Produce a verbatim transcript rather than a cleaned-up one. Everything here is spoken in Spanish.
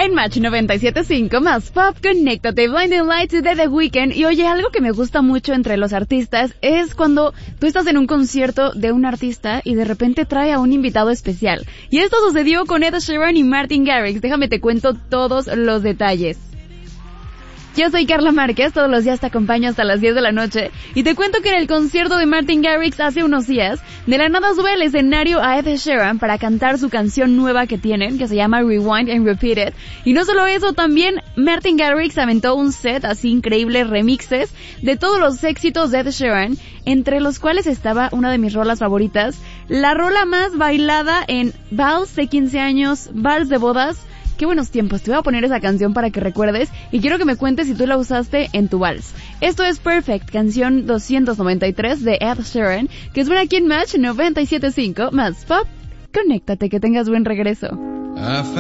En Match noventa y siete punto cinco más Pop, conéctate, Blinding Lights de The Weeknd. Y oye, algo que me gusta mucho entre los artistas es cuando tú estás en un concierto de un artista y de repente trae a un invitado especial. Y esto sucedió con Ed Sheeran y Martin Garrix. Déjame te cuento todos los detalles. Yo soy Carla Márquez, todos los días te acompaño hasta las diez de la noche y te cuento que en el concierto de Martin Garrix hace unos días, de la nada sube al escenario a Ed Sheeran para cantar su canción nueva que tienen, que se llama Rewind and Repeat It. Y no solo eso, también Martin Garrix aventó un set así increíble, remixes de todos los éxitos de Ed Sheeran, entre los cuales estaba una de mis rolas favoritas, la rola más bailada en vals de quince años, vals de bodas. Qué buenos tiempos, te voy a poner esa canción para que recuerdes y quiero que me cuentes si tú la usaste en tu vals. Esto es Perfect, canción doscientos noventa y tres de Ed Sheeran, que suena aquí en Match noventa y siete punto cinco más Pop. Conéctate, que tengas buen regreso.